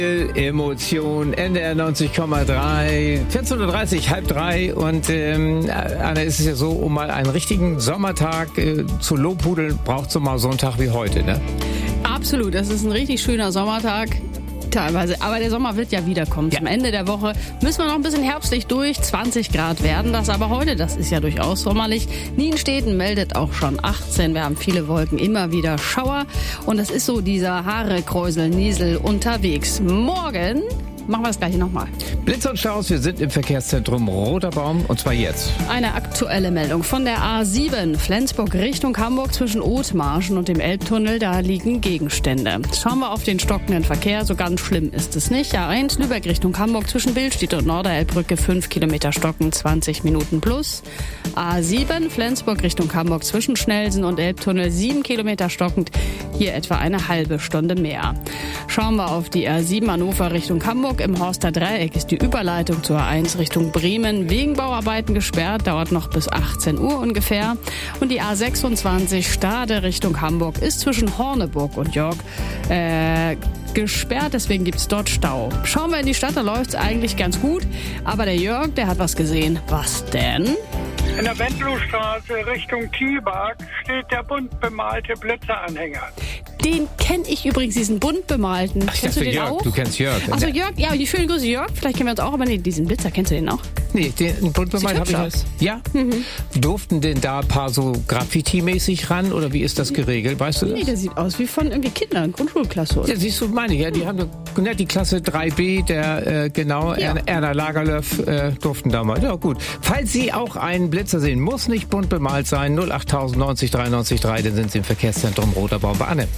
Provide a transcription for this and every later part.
Emotion, NDR 90,3, 14.30 Uhr, halb drei. Und Anna, ist es ja so, um mal einen richtigen Sommertag zu lobhudeln, braucht es mal so einen Tag wie heute, ne? Absolut, das ist ein richtig schöner Sommertag. Teilweise, aber der Sommer wird ja wiederkommen. Ja. Zum Ende der Woche müssen wir noch ein bisschen herbstlich durch. 20 Grad werden das aber heute. Das ist ja durchaus sommerlich. Nienstädten meldet auch schon 18. Wir haben viele Wolken, immer wieder Schauer. Und das ist so dieser Haare-Kräusel-Niesel unterwegs. Morgen machen wir das gleiche nochmal. Blitz und Staus, wir sind im Verkehrszentrum Roter Baum und zwar jetzt. Eine aktuelle Meldung von der A7 Flensburg Richtung Hamburg zwischen Othmarschen und dem Elbtunnel, da liegen Gegenstände. Schauen wir auf den stockenden Verkehr, so ganz schlimm ist es nicht. A1 Lübeck Richtung Hamburg zwischen Billstedt und Norderelbbrücke 5 Kilometer stocken, 20 Minuten plus. A7 Flensburg Richtung Hamburg zwischen Schnellsen und Elbtunnel 7 Kilometer stockend, hier etwa eine halbe Stunde mehr. Schauen wir auf die A7 Hannover Richtung Hamburg. Im Horster Dreieck ist die Überleitung zur A1 Richtung Bremen wegen Bauarbeiten gesperrt, dauert noch bis 18 Uhr ungefähr. Und die A26 Stade Richtung Hamburg ist zwischen Horneburg und Jörg gesperrt, deswegen gibt's dort Stau. Schauen wir in die Stadt, da läuft's eigentlich ganz gut, aber der Jörg, der hat was gesehen. Was denn? In der Bentlowstraße Richtung Tiebach steht der bunt bemalte Blitzeranhänger. Den kenne ich übrigens, diesen bunt bemalten. Ach, kennst du den Jörg, auch? Du kennst Jörg. Achso, Jörg, ja, die schöne Grüße Jörg. Vielleicht kennen wir uns auch, aber nee, diesen Blitzer, kennst du den auch? Nee, den bunt bemalt habe ich als. Ja? Mhm. Durften denn da ein paar so Graffiti-mäßig ran oder wie ist das geregelt? Weißt du das? Nee, der sieht aus wie von irgendwie Kindern, Grundschulklasse. Oder? Ja, siehst du, meine ich, ja, die haben die Klasse 3b, Erna Lagerlöf durften da mal. Ja, gut. Falls Sie auch einen Blitzer sehen, muss nicht bunt bemalt sein, 08000 90 93 3, dann sind Sie im Verkehrszentrum Roter Baum bei Anne.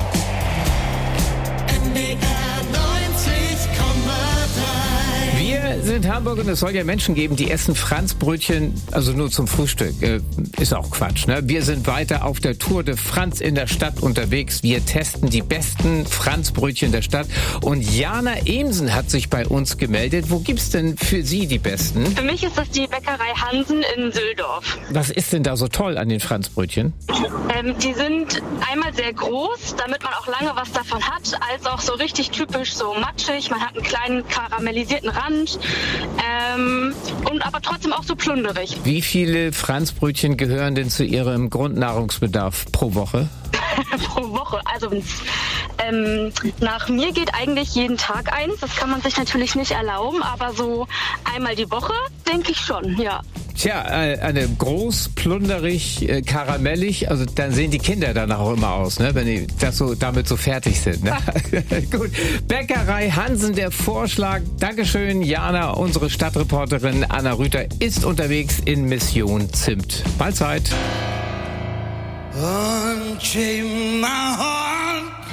Wir sind Hamburg und es soll ja Menschen geben, die essen Franzbrötchen, also nur zum Frühstück. Ist auch Quatsch, ne? Wir sind weiter auf der Tour de France in der Stadt unterwegs. Wir testen die besten Franzbrötchen der Stadt. Und Jana Emsen hat sich bei uns gemeldet. Wo gibt's denn für Sie die besten? Für mich ist das die Bäckerei Hansen in Süldorf. Was ist denn da so toll an den Franzbrötchen? Die sind einmal sehr groß, damit man auch lange was davon hat, als auch so richtig typisch so matschig. Man hat einen kleinen karamellisierten Rand. Und aber trotzdem auch so plunderig. Wie viele Franzbrötchen gehören denn zu Ihrem Grundnahrungsbedarf pro Woche? Pro Woche. Also nach mir geht eigentlich jeden Tag eins. Das kann man sich natürlich nicht erlauben, aber so einmal die Woche denke ich schon, ja. Tja, eine groß, plunderig, karamellig, also dann sehen die Kinder danach auch immer aus, ne, wenn die damit so fertig sind. Ne? Gut, Bäckerei Hansen, der Vorschlag. Dankeschön, Jana, unsere Stadtreporterin Anna Rüther ist unterwegs in Mission Zimt. Mahlzeit. Unchain my heart.